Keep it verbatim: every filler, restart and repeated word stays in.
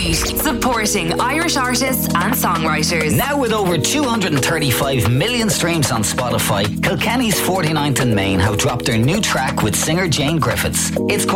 Street, supporting Irish artists and songwriters. Now with over two hundred thirty-five million streams on Spotify, Kilkenny's forty-ninth and Main have dropped their new track with singer Jane Griffiths. It's called